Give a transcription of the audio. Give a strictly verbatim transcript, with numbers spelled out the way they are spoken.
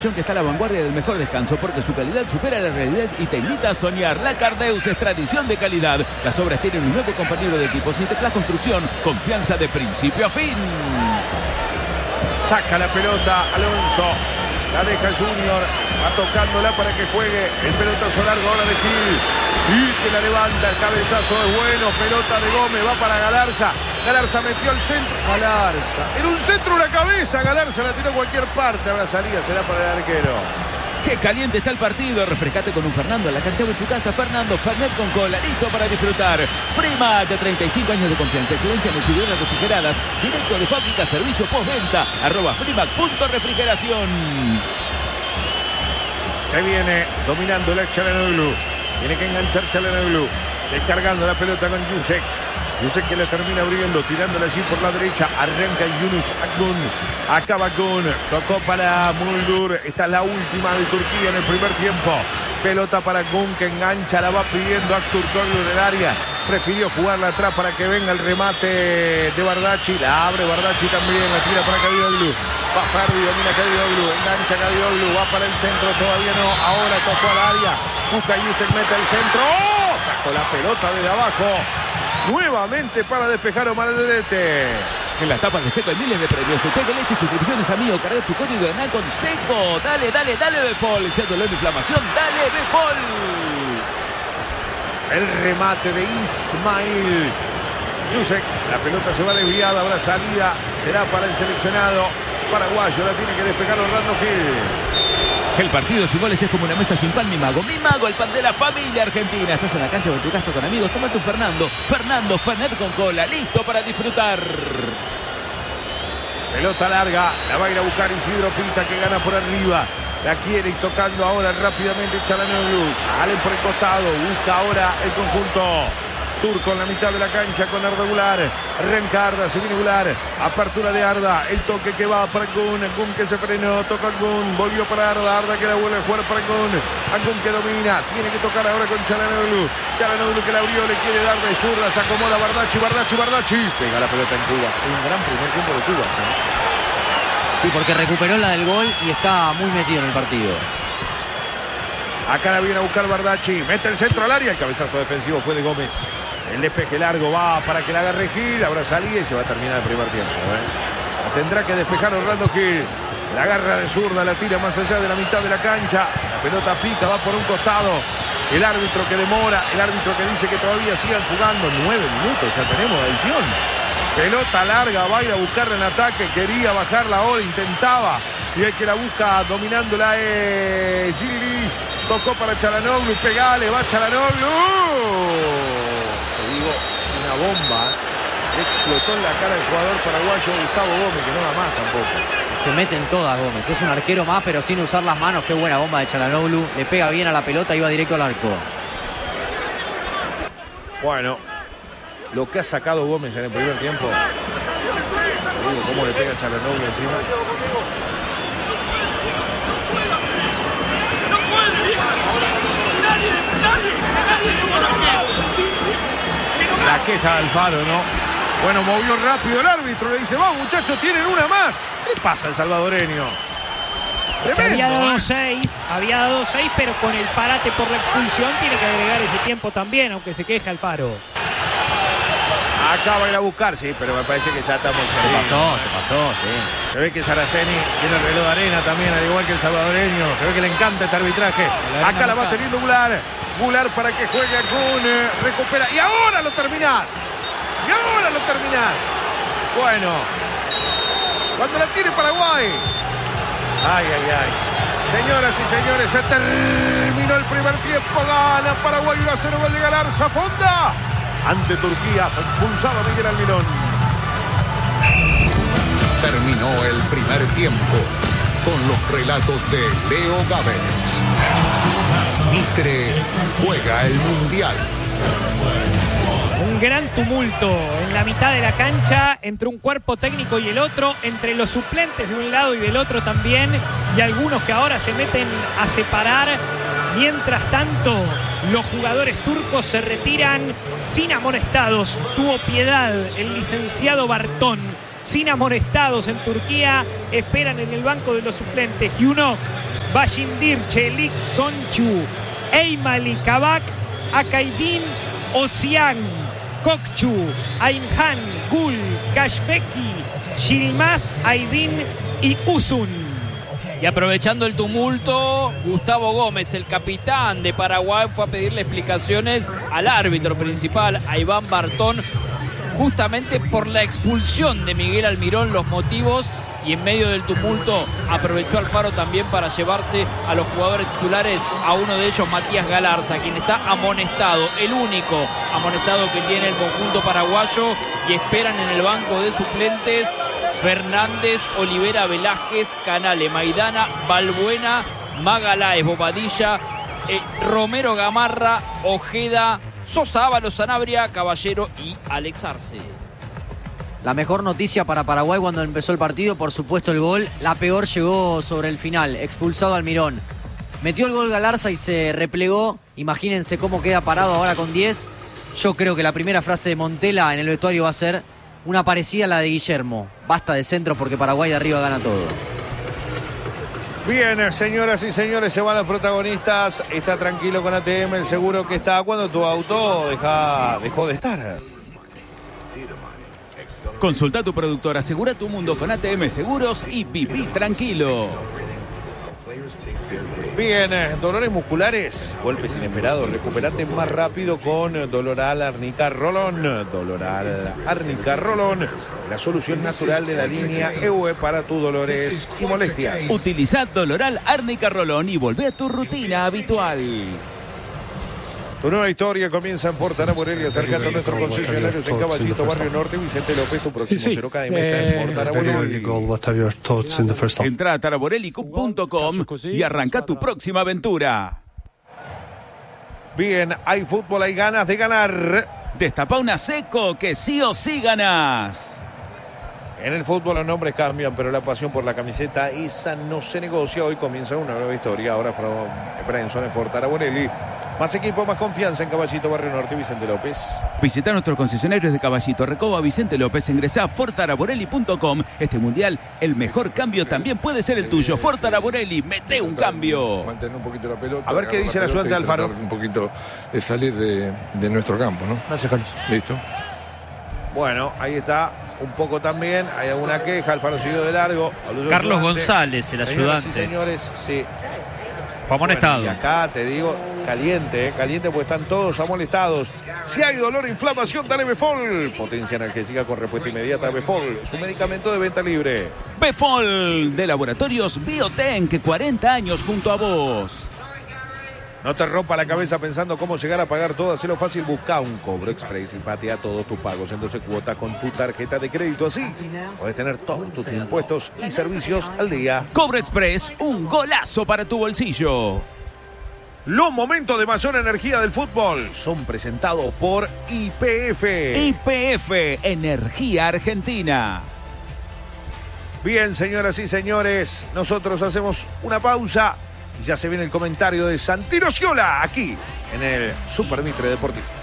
Que está a la vanguardia del mejor descanso porque su calidad supera la realidad y te invita a soñar. La Cardeus es tradición de calidad. Las obras tienen un nuevo compañero de equipo. Citeplas Construcción, confianza de principio a fin. Saca la pelota Alonso, la deja Junior, va tocándola para que juegue el pelotazo largo ahora de Gil. Gil que la levanta, el cabezazo es bueno, pelota de Gómez, va para Galarza. Galarza metió al centro, Galarza, en un centro una cabeza, Galarza la tiró a cualquier parte, ahora salía, será para el arquero. Qué caliente está el partido, refrescate con un Fernando en la cancha de tu casa. Fernando, Fernet con cola, listo para disfrutar. Frimac, de treinta y cinco años de confianza, excelencia en exhibiciones refrigeradas, directo de fábrica, servicio postventa, arroba Frimac punto refrigeración. Se viene dominando la Çalhanoğlu, tiene que enganchar Çalhanoğlu, descargando la pelota con Yusek. Yusek que le termina abriendo, tirándola allí por la derecha. Arranca Yunus Akgun. Acaba Akgun. Tocó para Muldur. Esta es la última de Turquía en el primer tiempo. Pelota para Akgun que engancha. La va pidiendo Aktürkoğlu en el área. Prefirió jugarla atrás para que venga el remate de Bardacci. La abre Bardacci también. La tira para Kadıoğlu. Va Ferdi, domina Kadıoğlu. Engancha Kadıoğlu. Va para el centro. Todavía no. Ahora tocó al área. Busca Yusek, mete el centro. ¡Oh! Sacó la pelota desde abajo. Nuevamente para despejar Omar Alderete. En las tapas de Seco hay miles de premios. Usted de leche y suscripciones, amigo. Carga tu código de ganar con Seco. Dale, dale, dale, Befol. Si hay dolor de inflamación, dale, Befol. El remate de Ismail Yusek. La pelota se va desviada. Ahora salida será para el seleccionado paraguayo. La tiene que despejar Orlando Gil. El partido sin goles es como una mesa sin pan, mi mago. Mi mago, el pan de la familia argentina. Estás en la cancha de tu casa con amigos. Toma tu Fernando. Fernando, Fernet con cola. Listo para disfrutar. Pelota larga. La va a ir a buscar Isidro Pita que gana por arriba. La quiere ir tocando ahora rápidamente Çalhanoğlu. Salen por el costado. Busca ahora el conjunto turco en la mitad de la cancha con Arda Güler. Arranca Arda, se viene Güler. Apertura de Arda. El toque que va para Akgun. Akgun que se frenó. Toca Akgun. Volvió para Arda. Arda que la vuelve a jugar para Akgun. Akgun que domina. Tiene que tocar ahora con Çalhanoğlu. Çalhanoğlu que la abrió. Le quiere dar de zurda. Se acomoda Bardacci. Bardacci. Bardacci. Pega la pelota en Cubas. Un gran primer tiempo de Cubas, ¿eh? Sí, porque recuperó la del gol y está muy metido en el partido. Acá la viene a buscar Bardacci. Mete el centro al área. El cabezazo defensivo fue de Gómez. El despeje largo va para que la agarre Gil. Ahora salía y se va a terminar el primer tiempo, ¿eh? La tendrá que despejar Orlando Gil. La agarra de zurda, la tira más allá de la mitad de la cancha. La pelota pica, va por un costado. El árbitro que demora. El árbitro que dice que todavía sigan jugando. Nueve minutos ya tenemos de adición. Pelota larga, va a ir a buscarla en ataque. Quería bajarla ahora, intentaba. Y el que la busca dominándola es Gilic. Tocó para Çalhanoğlu. Pegale, va Çalhanoğlu. Digo, una bomba explotó en la cara del jugador paraguayo Gustavo Gómez, que no da más tampoco. Se meten todas Gómez, es un arquero más pero sin usar las manos. Qué buena bomba de Çalhanoğlu, le pega bien a la pelota y va directo al arco. Bueno, lo que ha sacado Gómez en el primer tiempo. Digo, cómo le pega Çalhanoğlu encima. La queja de Alfaro, ¿no? Bueno, movió rápido el árbitro, le dice, vamos muchachos, tienen una más. ¿Qué pasa el salvadoreño? Que había dado ¿eh? seis, había dado seis, pero con el parate por la expulsión tiene que agregar ese tiempo también, aunque se queje Alfaro. Acá va a ir a buscar, sí, pero me parece que ya estamos... Se pasó, se pasó, sí. Se ve que Saraceni tiene el reloj de arena también, al igual que el salvadoreño. Se ve que le encanta este arbitraje. Acá la va teniendo Güler. Güler para que juegue Akgun. Recupera. Y ahora lo terminás. Y ahora lo terminás. Bueno. Cuando la tiene Paraguay. Ay, ay, ay. Señoras y señores, se terminó el primer tiempo. Gana Paraguay uno a cero. Gol de Galarza. Fonda. Ante Turquía, expulsado Miguel Almirón. Terminó el primer tiempo con los relatos de Leo Gávez. Mitre juega el Mundial. Un gran tumulto en la mitad de la cancha entre un cuerpo técnico y el otro, entre los suplentes de un lado y del otro también, y algunos que ahora se meten a separar. Mientras tanto, los jugadores turcos se retiran sin amonestados. Tuvo piedad el licenciado Bartón. Sin amonestados en Turquía, esperan en el banco de los suplentes Yunok, Bashindir, Chelik, Sonchu, Eymali, Kabak, Akaidin, Osian, Kokchu, Aimhan, Gul, Kashbeki, Shilmaz, Aidin y Usun. Y aprovechando el tumulto, Gustavo Gómez, el capitán de Paraguay, fue a pedirle explicaciones al árbitro principal, a Iván Bartón, justamente por la expulsión de Miguel Almirón, los motivos, y en medio del tumulto aprovechó Alfaro también para llevarse a los jugadores titulares, a uno de ellos Matías Galarza, quien está amonestado, el único amonestado que tiene el conjunto paraguayo, y esperan en el banco de suplentes Fernández, Olivera, Velázquez, Canale, Maidana, Balbuena, Magaláes, Bobadilla, eh, Romero, Gamarra, Ojeda, Sosa, Ábalos, Sanabria, Caballero y Alex Arce. La mejor noticia para Paraguay cuando empezó el partido, por supuesto el gol. La peor llegó sobre el final, expulsado Almirón. Metió el gol Galarza y se replegó. Imagínense cómo queda parado ahora con diez. Yo creo que la primera frase de Montela en el vestuario va a ser una parecida a la de Guillermo. Basta de centros porque Paraguay de arriba gana todo. Bien, señoras y señores, se van los protagonistas. Está tranquilo con A T M, el seguro que está cuando tu auto deja, dejó de estar. Consulta a tu productor, asegura tu mundo con A T M Seguros y viví tranquilo. Bien, dolores musculares, golpes inesperados, recuperate más rápido con Doloral Árnica Rolón. Doloral Árnica Rolón, la solución natural de la línea E U E para tus dolores y molestias. Utiliza Doloral Árnica Rolón y volvé a tu rutina habitual. Tu nueva historia comienza en Fortara Borelli, acercando a nuestros concesionarios en Caballito, Barrio Norte, Vicente López, tu próximo Sí, sí. cero K M en Fortara Borelli. Entra a taraborelli punto com y arranca tu próxima aventura. Bien, hay fútbol, hay ganas de ganar. Destapa una seco que sí o sí ganás. En el fútbol los nombres cambian, pero la pasión por la camiseta esa no se negocia. Hoy comienza una nueva historia. Ahora Brenson en Fortara Borelli. Más equipo, más confianza en Caballito, Barrio Norte, Vicente López. Visita nuestros concesionarios de Caballito, Recoba, Vicente López. Ingresá a fortaraborelli punto com. Este mundial, el mejor cambio también puede ser el tuyo. Fortaraborelli, mete un cambio. Mantener un poquito la pelota. A ver qué dice la suerte de Alfaro. Un poquito de salir de, de nuestro campo, ¿no? Gracias, Carlos. Listo. Bueno, ahí está. Un poco también. Hay alguna queja. Alfaro siguió de largo. Carlos ayudante. González, el Señoras y ayudante. señores, sí. Fue amonestado. Bueno, y acá te digo, caliente, eh, caliente porque están todos amonestados. Si hay dolor o inflamación, dale Befol. Potencia analgésica con respuesta inmediata. Befol es un medicamento de venta libre. Befol de Laboratorios Biotenk, cuarenta años junto a vos. No te rompa la cabeza pensando cómo llegar a pagar todo. Hacelo fácil, busca un Cobro Express y patea todos tus pagos en doce cuotas con tu tarjeta de crédito. Así puedes tener todos tus impuestos y servicios al día. Cobro Express, un golazo para tu bolsillo. Los momentos de mayor energía del fútbol son presentados por Y P F. Y P F, Energía Argentina. Bien, señoras y señores, nosotros hacemos una pausa. Y ya se viene el comentario de Santino Sciola aquí en el Super Mitre Deportivo.